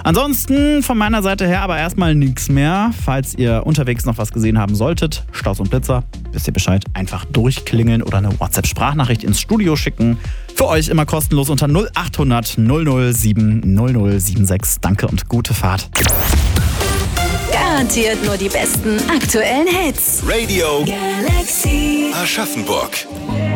Ansonsten von meiner Seite her aber erstmal nichts mehr. Falls ihr unterwegs noch was gesehen haben solltet, Staus und Blitzer, wisst ihr Bescheid, einfach durchklingeln oder eine WhatsApp-Sprachnachricht ins Studio schicken. Für euch immer kostenlos unter 0800 007 0076. Danke und gute Fahrt. Garantiert nur die besten aktuellen Hits. Radio Galaxy. Aschaffenburg.